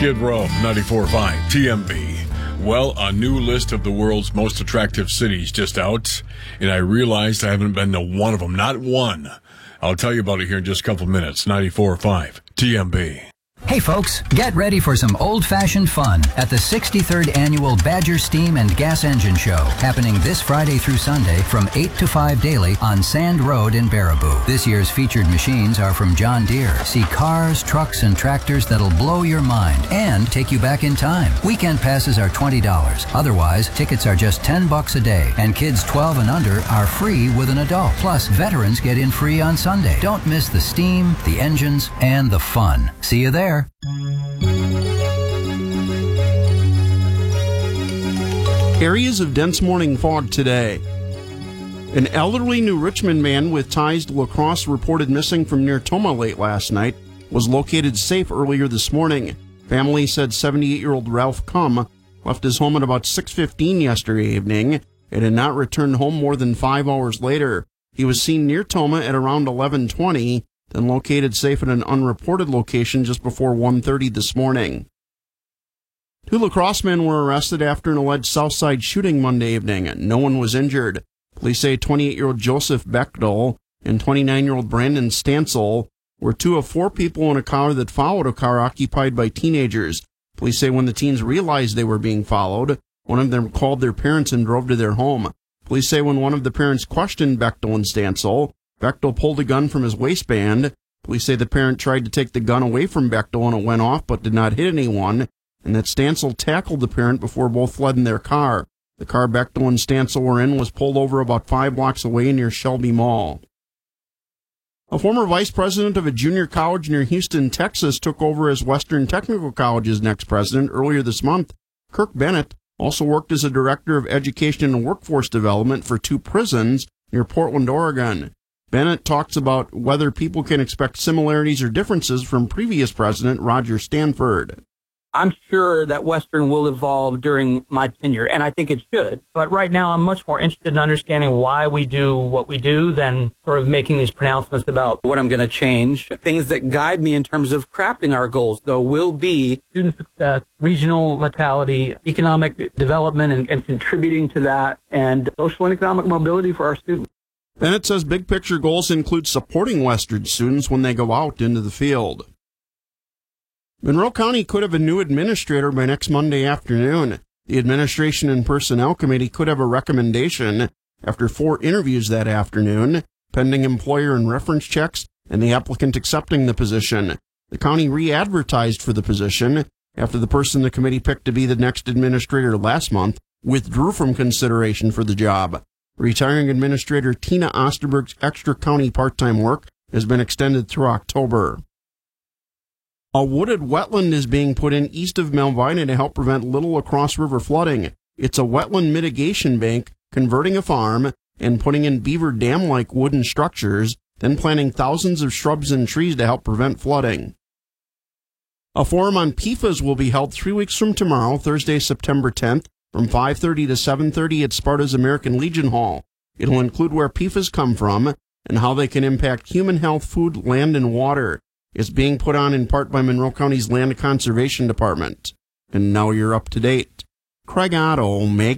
Skid Row, 94.5 TMB. Well, a new list of the world's most attractive cities just out, and I realized I haven't been to one of them, not one. I'll tell you about it here in just a couple minutes. 94.5 TMB. Hey folks, get ready for some old-fashioned fun at the 63rd Annual Badger Steam and Gas Engine Show, happening this Friday through Sunday from 8 to 5 daily on Sand Road in Baraboo. This year's featured machines are from John Deere. See cars, trucks, and tractors that'll blow your mind and take you back in time. Weekend passes are $20. Otherwise, tickets are just $10 a day, and kids 12 and under are free with an adult. Plus, veterans get in free on Sunday. Don't miss the steam, the engines, and the fun. See you there. Areas of dense morning fog today. An elderly New Richmond man with ties to La Crosse reported missing from near Tomah late last night was located safe earlier this morning. Family said 78-year-old Ralph Cum left his home at about 6:15 yesterday evening and had not returned home more than 5 hours later. He was seen near Tomah at around 11:20, then located safe at an unreported location just before 1:30 this morning. 2 La Crosse men were arrested after an alleged Southside shooting Monday evening. No one was injured. Police say 28-year-old Joseph Bechtel and 29-year-old Brandon Stansel were 2 of 4 people in a car that followed a car occupied by teenagers. Police say when the teens realized they were being followed, one of them called their parents and drove to their home. Police say when one of the parents questioned Bechtel and Stansel, Bechtel pulled a gun from his waistband. Police say the parent tried to take the gun away from Bechtel and it went off but did not hit anyone, and that Stansel tackled the parent before both fled in their car. The car Bechtel and Stansel were in was pulled over about 5 blocks away near Shelby Mall. A former vice president of a junior college near Houston, Texas, took over as Western Technical College's next president earlier this month. Kirk Bennett also worked as a director of education and workforce development for 2 prisons near Portland, Oregon. Bennett talks about whether people can expect similarities or differences from previous president Roger Stanford. I'm sure that Western will evolve during my tenure, and I think it should. But right now, I'm much more interested in understanding why we do what we do than sort of making these pronouncements about what I'm going to change. Things that guide me in terms of crafting our goals, though, will be student success, regional vitality, economic development and contributing to that, and social and economic mobility for our students. Bennett says big picture goals include supporting Western students when they go out into the field. Monroe County could have a new administrator by next Monday afternoon. The Administration and Personnel Committee could have a recommendation after 4 interviews that afternoon, pending employer and reference checks and the applicant accepting the position. The county re-advertised for the position after the person the committee picked to be the next administrator last month withdrew from consideration for the job. Retiring Administrator Tina Osterberg's extra county part-time work has been extended through October. A wooded wetland is being put in east of Malvina to help prevent Little La Crosse River flooding. It's a wetland mitigation bank, converting a farm and putting in beaver dam-like wooden structures, then planting thousands of shrubs and trees to help prevent flooding. A forum on PFAS will be held 3 weeks from tomorrow, Thursday, September 10th, from 5:30 to 7:30 at Sparta's American Legion Hall. It'll include where PFAS come from and how they can impact human health, food, land, and water. It's being put on in part by Monroe County's Land Conservation Department. And now you're up to date. Craig Otto,